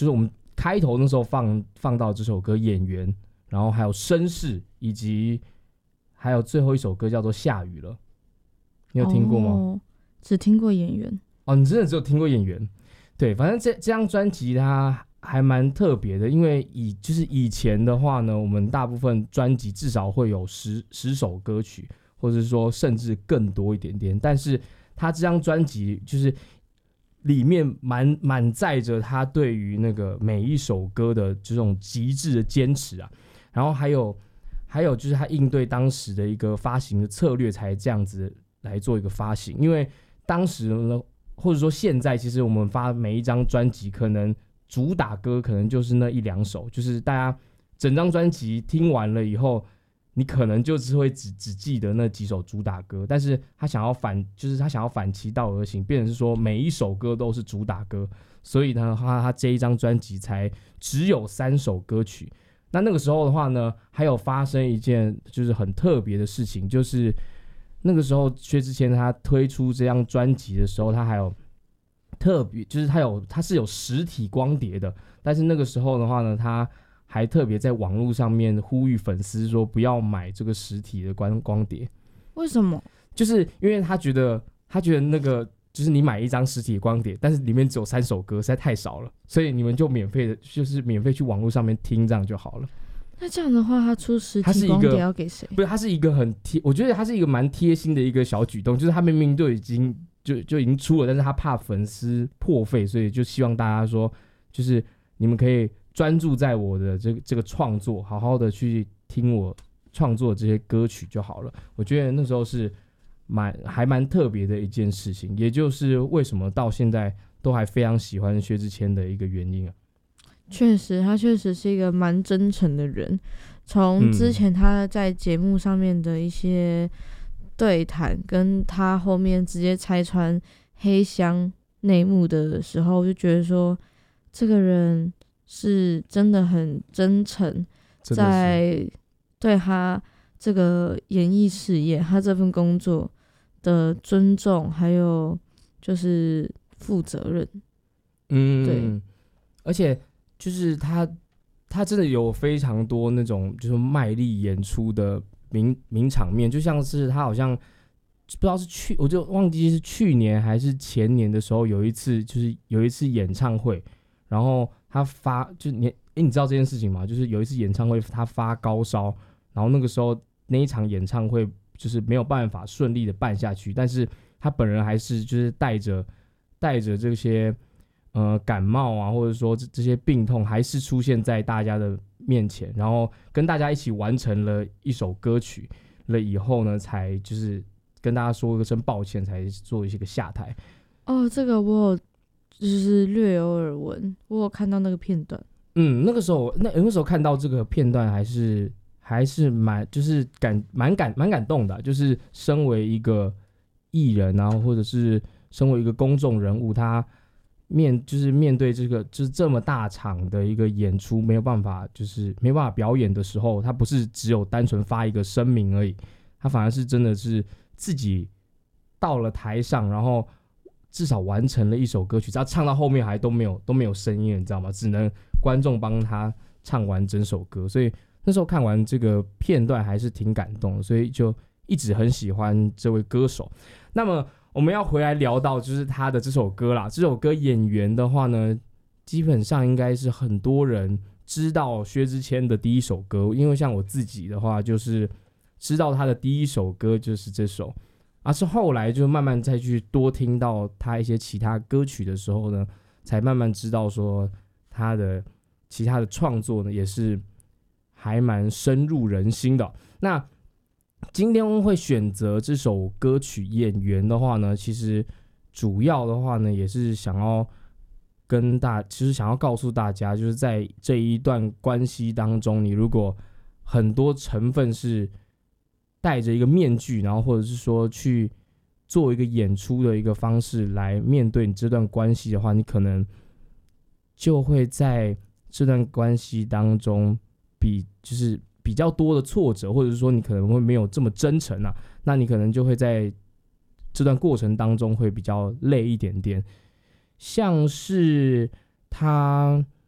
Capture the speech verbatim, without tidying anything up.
就是我们开头那时候放放到这首歌《演员》，然后还有《绅士》，以及还有最后一首歌叫做《下雨了》，你有听过吗？ 哦，只听过《演员》。 哦，你真的只有听过《演员》？对，反正这这张专辑它还蛮特别的，因为以就是以前的话呢，我们大部分专辑至少会有十十首歌曲，或者说甚至更多一点点。但是他这张专辑就是里面满满载着他对于那个每一首歌的这种极致的坚持啊，然后还有还有就是他应对当时的一个发行的策略，才这样子来做一个发行。因为当时呢，或者说现在，其实我们发每一张专辑，可能主打歌可能就是那一两首，就是大家整张专辑听完了以后，你可能就只会只只记得那几首主打歌。但是他想要反，就是他想要反其道而行，变成是说每一首歌都是主打歌，所以呢，他他这一张专辑才只有三首歌曲。那那个时候的话呢，还有发生一件就是很特别的事情，就是那个时候薛之谦他推出这张专辑的时候，他还有特别，就是他有他是有实体光碟的，但是那个时候的话呢，他还特别在网络上面呼吁粉丝说不要买这个实体的光光碟。 为什么？ 就是因为他觉得他觉得那个就是你买一张实体的光碟，但是里面只有三首歌，实在太少了，所以你们就免费的，就是免费去网络上面听这样就好了。 那这样的话，他出实体光碟要给谁？ 不是，他是一个很贴，我觉得他是一个蛮贴心的一个小举动，就是他明明就已经就就已经出了，但是他怕粉丝破费，所以就希望大家说，就是你们可以专注在我的这个这个创作，好好的去听我创作的这些歌曲就好了。我觉得那时候是蛮还蛮特别的一件事情，也就是为什么到现在都还非常喜欢薛之谦的一个原因啊。 确实，他确实是一个蛮真诚的人。从之前他在节目上面的一些对谈，跟他后面直接拆穿黑箱内幕的时候，我就觉得说，这个人是真的很真诚，在对他这个演艺事业、他这份工作的尊重，还有就是负责任。 嗯， 对， 而且。就是他，他真的有非常多那种就是卖力演出的名名场面，就像是他好像不知道是去，我就忘记是去年还是前年的时候，有一次就是有一次演唱会，然后他发就你哎、欸、你知道这件事情吗？就是有一次演唱会他发高烧，然后那个时候那一场演唱会就是没有办法顺利的办下去，但是他本人还是就是带着带着这些。呃，感冒啊，或者说 这, 这些病痛，还是出现在大家的面前，然后跟大家一起完成了一首歌曲了以后呢，才就是跟大家说一声抱歉，才做一些个下台。 哦，这个我有就是略有耳闻，我有看到那个片段。 嗯，那个时候那那时候看到这个片段，还是还是蛮就是感蛮感蛮感动的，就是身为一个艺人啊，或者是身为一个公众人物，他。面就是面对这个就是这么大场的一个演出，没有办法就是没办法表演的时候，他不是只有单纯发一个声明而已，他反而是真的是自己到了台上，然后至少完成了一首歌曲，他唱到后面还都没有都没有声音，你知道吗？只能观众帮他唱完整首歌，所以那时候看完这个片段还是挺感动的，所以就一直很喜欢这位歌手。那么我们要回来聊到就是他的这首歌啦，这首歌《演员》的话呢，基本上应该是很多人知道薛之谦的第一首歌，因为像我自己的话，就是知道他的第一首歌就是这首，而是后来就慢慢再去多听到他一些其他歌曲的时候呢，才慢慢知道说他的其他的创作呢也是还蛮深入人心的。那今天会选择这首歌曲《演员》的话呢，其实主要的话呢，也是想要跟大，其实想要告诉大家，就是在这一段关系当中，你如果很多成分是戴着一个面具，然后或者是说去做一个演出的一个方式来面对你这段关系的话，你可能就会在这段关系当中比就是。比较多的挫折，或者是说你可能会没有这么真诚啊，那你可能就会在这段过程当中会比较累一点点。像是他